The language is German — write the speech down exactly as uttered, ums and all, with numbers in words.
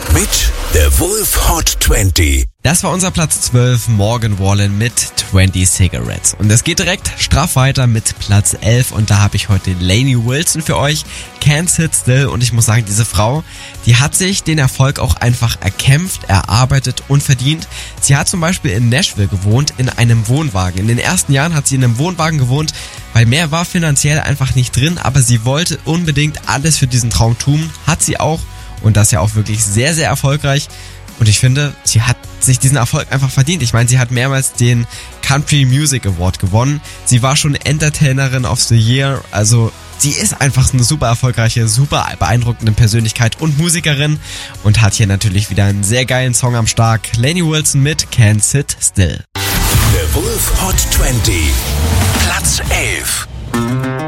mit der Wolf Hot zwanzig. Das war unser Platz zwölf, Morgan Wallen mit zwanzig Cigarettes. Und es geht direkt straff weiter mit Platz elf und da habe ich heute Lainey Wilson für euch, Can't Sit Still. Und ich muss sagen, diese Frau, die hat sich den Erfolg auch einfach erkämpft, erarbeitet und verdient. Sie hat zum Beispiel in Nashville gewohnt, in einem Wohnwagen. In den ersten Jahren hat sie in einem Wohnwagen gewohnt, weil mehr war finanziell einfach nicht drin, aber sie wollte unbedingt alles für diesen Traum tun, hat sie auch. Und das ja auch wirklich sehr, sehr erfolgreich. Und ich finde, sie hat sich diesen Erfolg einfach verdient. Ich meine, sie hat mehrmals den Country Music Award gewonnen. Sie war schon Entertainerin of the Year. Also sie ist einfach eine super erfolgreiche, super beeindruckende Persönlichkeit und Musikerin. Und hat hier natürlich wieder einen sehr geilen Song am Start. Lainey Wilson mit Can't Sit Still. Der Wolf Hot zwanzig. Platz elf.